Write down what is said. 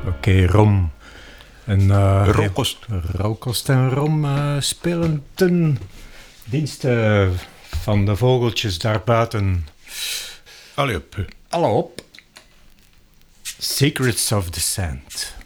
Oké, rom. En, Rauwkost. Rauwkost en rom spelen ten dienste van de vogeltjes daarbuiten. Allee op. Alle op. Secrets of the Sand.